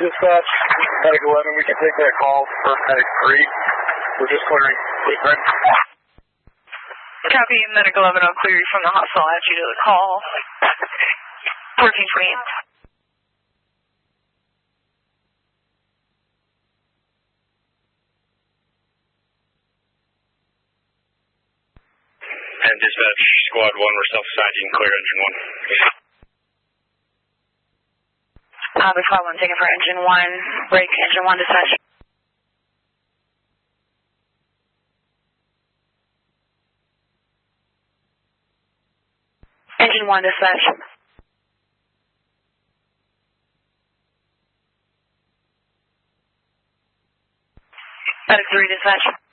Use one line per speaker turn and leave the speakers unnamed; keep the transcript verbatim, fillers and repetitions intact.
Dispatch, Medic eleven, we can take that call for Medic three. We're just clearing apron.
Copy, Medic eleven, I'll clear you from the hospital. I'll add you to the call. fourteen twenty-eight.
And dispatch, squad one, we're self-assigned, you can clear engine one.
Uh, the squad one taking for engine one, break engine one dispatch. Engine one dispatch. Medic three dispatch.